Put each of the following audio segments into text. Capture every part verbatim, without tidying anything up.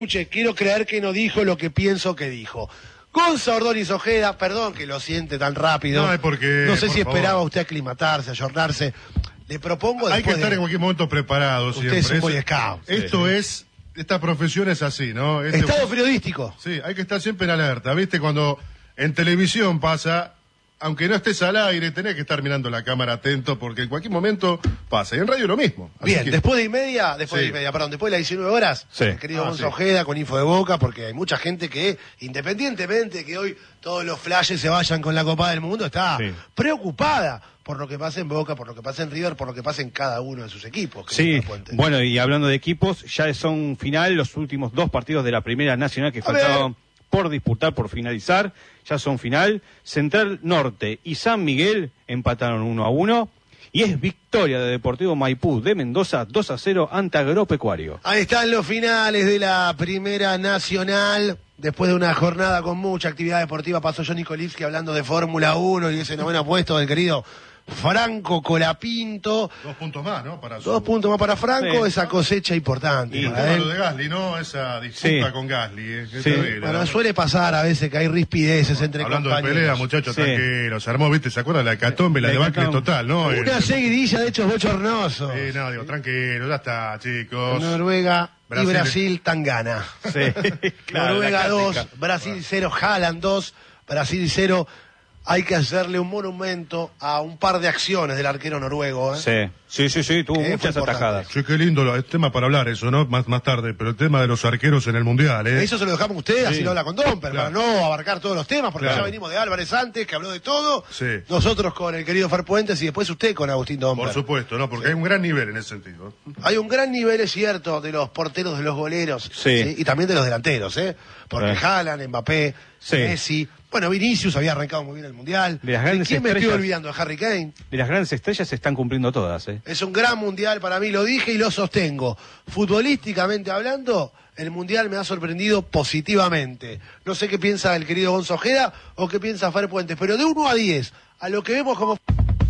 Escuche, quiero creer que no dijo lo que pienso que dijo. Gonza Ordóñez Ojeda, perdón que lo siente tan rápido. No, es porque, no sé por si favor. esperaba usted aclimatarse, ayornarse. Le propongo Hay que estar de... en cualquier momento preparado Usted siempre. es un Eso- boy scout. Esto Sí. es, esta profesión es así, ¿no? Este- Estado periodístico. Sí, hay que estar siempre en alerta. ¿Viste? Cuando en televisión pasa, aunque no estés al aire, tenés que estar mirando la cámara atento porque en cualquier momento pasa. Y en radio lo mismo. Así Bien, que- después de y media, después Sí. de y media, perdón, después de las diecinueve horas, Sí. el querido Ah, Gonza sí. Ojeda con Info de Boca, porque hay mucha gente que, independientemente que hoy todos los flashes se vayan con la Copa del Mundo, está Sí. preocupada por lo que pasa en Boca, por lo que pasa en River, por lo que pasa en cada uno de sus equipos. Sí, querido Puente. bueno, y hablando de equipos, ya son final los últimos dos partidos de la Primera Nacional que A ver. faltaban por disputar, por finalizar, ya son final. Central Norte y San Miguel empataron uno a uno, y es victoria de Deportivo Maipú de Mendoza dos a cero ante Agropecuario. Ahí están los finales de la Primera Nacional. Después de una jornada con mucha actividad deportiva, pasó Johnny Kolivsky hablando de Fórmula uno y ese noveno puesto del querido Franco Colapinto. Dos puntos más, ¿no? Para su- Dos puntos más para Franco, Sí. esa cosecha importante. Y el para tema él. lo de Gasly, ¿no? Esa disputa Sí. con Gasly. ¿eh? Qué Sí. terrible, Bueno, ¿no? suele pasar a veces que hay rispideces entre Hablando de compañeros. pelea, muchachos, Sí. tranquilo. Se armó, ¿viste? ¿Se acuerdan? La hecatombe, la La debacle hecatombe. total, ¿no? Una Eh, seguidilla de hechos bochornosos. Sí, no, digo, tranquilo, ya está, chicos. Noruega Brasil- y Brasil tan gana. Sí, claro, Noruega la dos, clásica. Brasil cero, Haaland dos, Brasil cero. Hay que hacerle un monumento a un par de acciones del arquero noruego. ¿eh? Sí, sí, sí, sí, tuvo Que fue muchas importante. atajadas. Sí, qué lindo lo- el tema para hablar eso, ¿no? Más, más tarde, pero el tema de los arqueros en el Mundial, ¿eh? Eso se lo dejamos a usted, así Sí. lo habla con Domper, para Claro. no abarcar todos los temas, porque Claro. ya venimos de Álvarez antes, que habló de todo. Sí. Nosotros con el querido Fer Puentes y después usted con Agustín Domper. Por supuesto, ¿no? Porque hay un gran nivel en ese sentido. Hay un gran nivel, es cierto, de los porteros, de los goleros, Sí. y también de los delanteros, ¿eh? Porque Eh. Haaland, Mbappé, Sí. Messi, bueno, Vinicius había arrancado muy bien el Mundial. De las grandes quién me estoy estrellas. olvidando? De Harry Kane. Y las grandes estrellas se están cumpliendo todas, ¿eh? Es un gran Mundial para mí, lo dije y lo sostengo. Futbolísticamente hablando, el Mundial me ha sorprendido positivamente. No sé qué piensa el querido Gonza Ojeda o qué piensa Fer Puentes, pero de uno a diez, a lo que vemos como...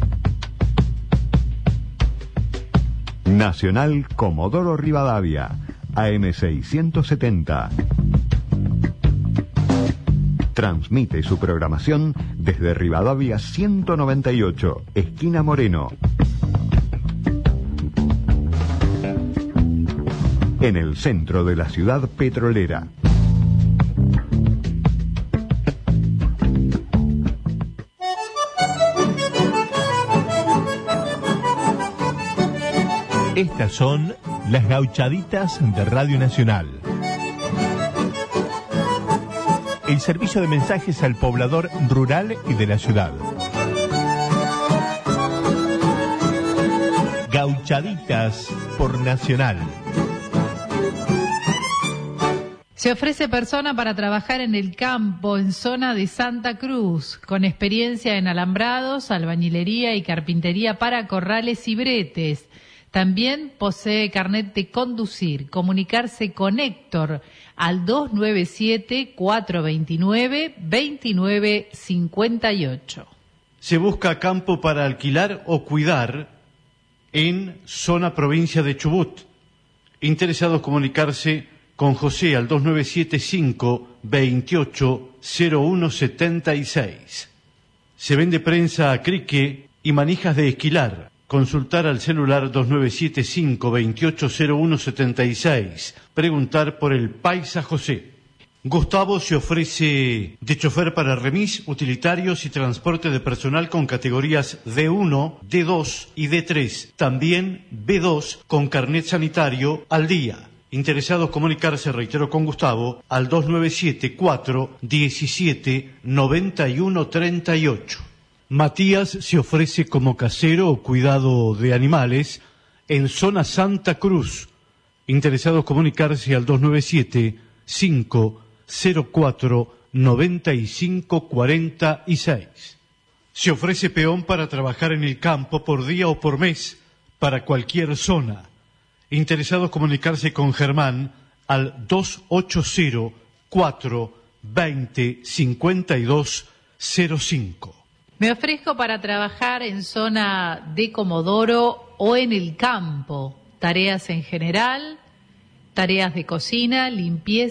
Nacional Comodoro Rivadavia, A M seiscientos setenta. Transmite su programación desde Rivadavia ciento noventa y ocho, esquina Moreno. En el centro de la ciudad petrolera. Estas son las gauchaditas de Radio Nacional. El servicio de mensajes al poblador rural y de la ciudad. Gauchaditas por Nacional. Se ofrece persona para trabajar en el campo en zona de Santa Cruz, con experiencia en alambrados, albañilería y carpintería para corrales y bretes. También posee carnet de conducir. Comunicarse con Héctor al dos nueve siete, cuatro dos nueve, dos nueve cinco ocho. Se busca campo para alquilar o cuidar en zona provincia de Chubut. Interesados comunicarse con José al dos nueve siete cinco, dos ocho, cero uno siete seis. Se vende prensa a crique y manijas de esquilar. Consultar al celular dos nueve siete cinco, dos ocho, cero uno siete seis. Preguntar por el Paisa José. Gustavo se ofrece de chofer para remis, utilitarios y transporte de personal con categorías D uno, D dos y D tres. También B dos con carnet sanitario al día. Interesados comunicarse, reitero, con Gustavo al dos nueve siete cuatro diecisiete noventa y uno treinta y ocho. Matías se ofrece como casero o cuidado de animales en zona Santa Cruz. Interesados comunicarse al dos nueve siete cinco cero cuatro noventa y cinco cuarenta y seis. Se ofrece peón para trabajar en el campo por día o por mes para cualquier zona. Interesados comunicarse con Germán al dos ocho cero cuatro veinte cincuenta y dos cero cinco. Me ofrezco para trabajar en zona de Comodoro o en el campo, tareas en general, Tareas de cocina, limpieza